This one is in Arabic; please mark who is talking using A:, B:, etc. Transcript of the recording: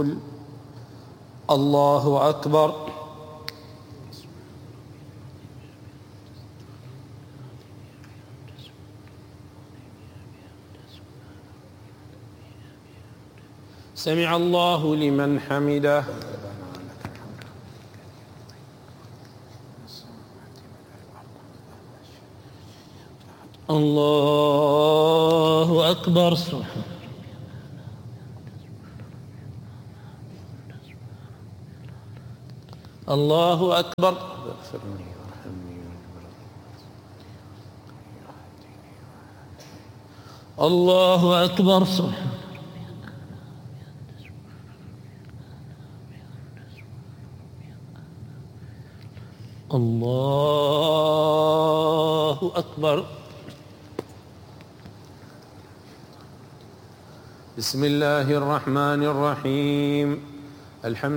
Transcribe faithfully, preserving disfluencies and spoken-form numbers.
A: يقول: الله أكبر. سمع الله لمن حمده. الله أكبر. الله أكبر. الله أكبر. الله أكبر. بسم الله الرحمن الرحيم. الحمد